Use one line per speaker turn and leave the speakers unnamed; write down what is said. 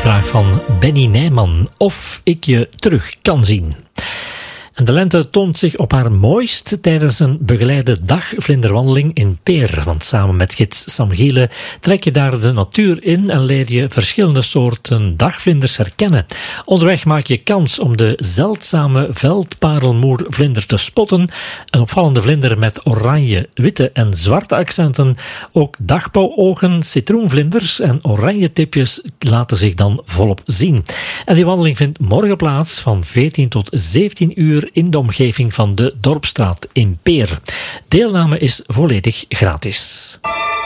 vraag van Benny Nijman. Of ik je terug kan zien. En de lente toont zich op haar mooist tijdens een begeleide dagvlinderwandeling in Peer. Want samen met gids Sam Giele trek je daar de natuur in en leer je verschillende soorten dagvlinders herkennen. Onderweg maak je kans om de zeldzame veldparelmoervlinder te spotten. Een opvallende vlinder met oranje, witte en zwarte accenten. Ook dagpauwogen, citroenvlinders en oranje tipjes laten zich dan volop zien. En die wandeling vindt morgen plaats van 14 tot 17 uur in de omgeving van de Dorpstraat in Peer. Deelname is volledig gratis.